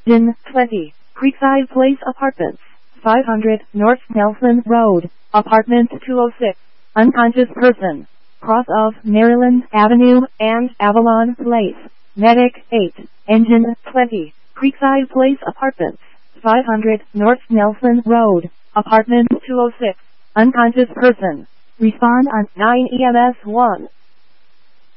Engine 20, Creekside Place Apartments, 500 North Nelson Road, Apartment 206, unconscious person, cross of Maryland Avenue and Avalon Place. Medic 8, Engine 20, Creekside Place Apartments, 500 North Nelson Road, Apartment 206, unconscious person. Respond on 9 EMS 1.